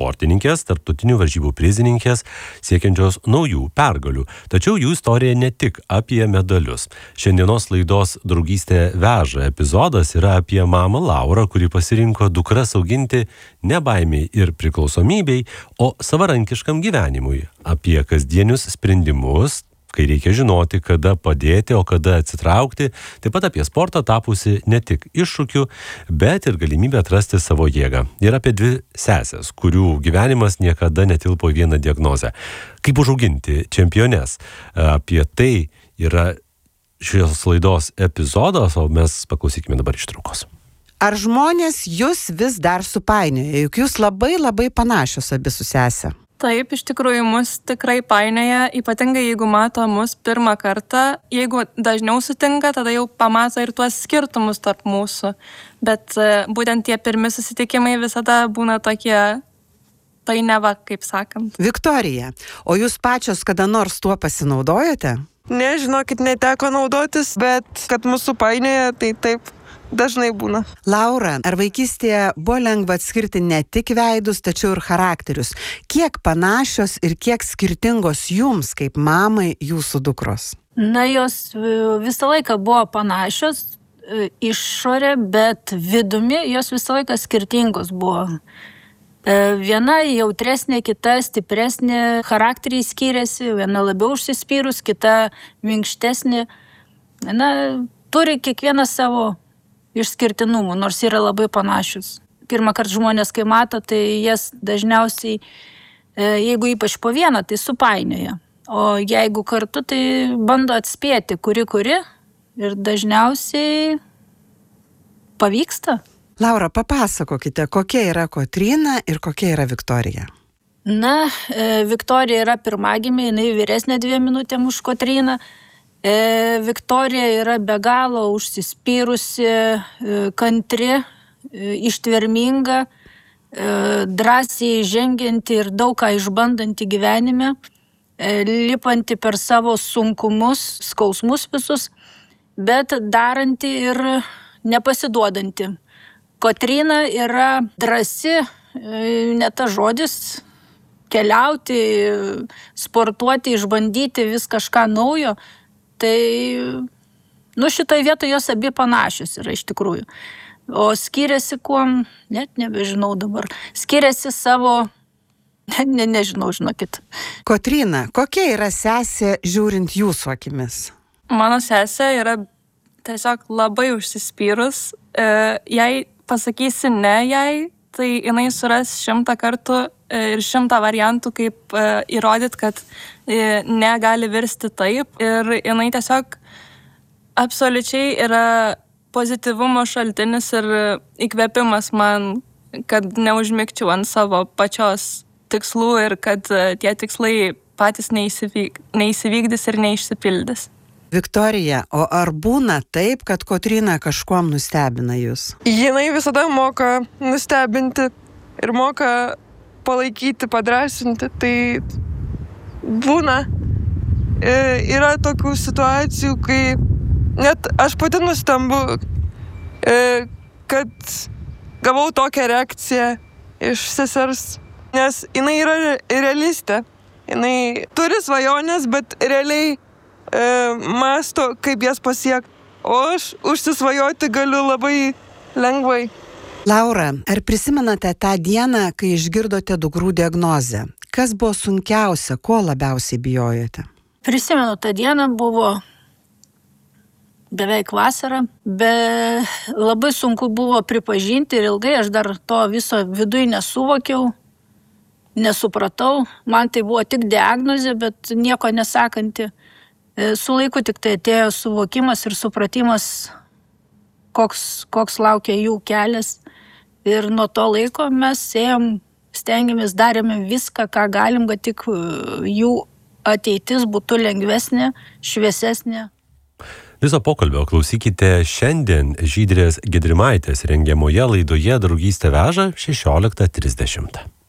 sportininkės, tarptautinių varžybų prizininkės, siekiančios naujų pergalių. Tačiau jų istorija ne tik apie medalius. Šiandienos laidos Draugystė veža epizodas yra apie mamą Laurą, kuri pasirinko dukras auginti ne baimiai ir priklausomybei, o savarankiškam gyvenimui. Apie kasdienius sprendimus, kai reikia žinoti, kada padėti, o kada atsitraukti, taip pat apie sportą tapusi ne tik iššūkiu, bet ir galimybę atrasti savo jėgą. Ir apie dvi sesės, kurių gyvenimas niekada netilpo į vieną diagnozę. Kaip užauginti čempiones? Apie tai yra šios laidos epizodas, o mes paklausykime dabar ištraukos. Ar žmonės jūs vis dar supainioja? Juk jūs labai panašios abi su sese. Taip, iš tikrųjų, mus tikrai painioja, ypatingai jeigu mato mus pirmą kartą. Jeigu dažniau sutinka, tada jau pamato ir tuos skirtumus tarp mūsų. Bet būtent tie pirmi susitikimai visada būna tokie painiava, kaip sakant. Viktorija, o jūs pačios kada nors tuo pasinaudojote? Ne, žinokit, neteko naudotis, bet kad mūsų painioja, tai taip. Dažnai būna. Laura, ar vaikystėje buvo lengva atskirti ne tik veidus, tačiau ir charakterius? Kiek panašios ir kiek skirtingos jums, kaip mamai, jūsų dukros? Na, jos visą laiką buvo panašios išorė, bet vidumi jos visą laiką skirtingos buvo. Viena jautresnė, kita stipresnė, charakteriai skiriasi, viena labiau užsispyrus, kita minkštesnė. Na, turi kiekvieną savo išskirtinumų, nors yra labai panašius. Pirmą kartą žmonės, kai mato, tai jas dažniausiai, jeigu ypač po vieną, tai supainioja. O jeigu kartu, tai bando atspėti, kuri, ir dažniausiai pavyksta. Laura, papasakokite, kokia yra Kotryna ir kokia yra Viktorija? Na, Viktorija yra pirmagimė, jinai vyresnė 2 minutėm už Kotryną. Viktorija yra be galo užsispyrusi, kantri, ištverminga, drąsiai žengianti ir daug ką išbandanti gyvenime, lipanti per savo sunkumus, skausmus visus, bet daranti ir nepasiduodanti. Kotryna yra drąsi, ne tas žodis, keliauti, sportuoti, išbandyti vis kažką naujo. Tai, šitoje vietoje jos abi panašios yra iš tikrųjų. O skiriasi kuom, net nebežinau dabar. Skiriasi savo, nežinau, žinokit. Kotryna, kokia yra sesė žiūrint jūsų akimis? Mano sesė yra tiesiog labai užsispyrus. Jei pasakysi ne jai, tai jinai suras 100 kartų ir 100 variantų, kaip įrodyti, kad negali virsti taip. Ir jinai tiesiog absoliučiai yra pozityvumo šaltinis ir įkvėpimas man, kad neužmigčiau ant savo pačios tikslų ir kad tie tikslai patys neįsivykdys ir neišsipildys. Viktorija, o ar būna taip, kad Kotryna kažkuom nustebina jūs? Jinai visada moka nustebinti ir moka palaikyti, padrąsinti, tai būna. Yra tokių situacijų, kai net aš pati nustembu, kad gavau tokią reakciją iš sesers, nes jinai yra realistė, jinai turi svajonės, bet realiai mąsto, kaip jas pasiekti, o aš užsisvajoti galiu labai lengvai. Laura, ar prisimenate tą dieną, kai išgirdote dukrų diagnozę? Kas buvo sunkiausia, ko labiausiai bijojote? Prisimenu, tą dieną buvo beveik vasara, bet labai sunku buvo pripažinti ir ilgai aš dar to viso viduj nesuvokiau, nesupratau. Man tai buvo tik diagnozė, bet nieko nesakanti. Su laiku tik tai atėjo suvokimas ir supratimas, koks laukia jų kelias. Ir nuo to laiko mes stengiamės, darėme viską, ką galim, kad tik jų ateitis būtų lengvesnė, šviesesnė. Viso pokalbio klausykite šiandien Žydrės Gedrimaitės rengiamoje laidoje Draugystė veža 16:30.